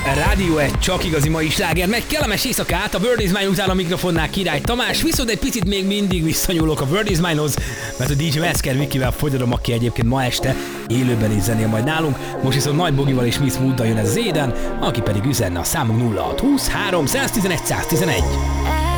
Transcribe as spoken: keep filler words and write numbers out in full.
Rádió egy csak igazi mai sláger. Megy kellemes éjszakát, a Word is Mine után a mikrofonnál Király Tamás, viszont egy picit még mindig visszanyúlok a Word is Mine-hoz, mert a dé jé Metzger Vikivel folytatom, aki egyébként ma este élőben is zenél majd nálunk. Most viszont Nagy Bogival és Miss Mooddal jön ez az Éden, aki pedig üzenne a számunk nulla hat húsz három tizenegy száz tizenegy.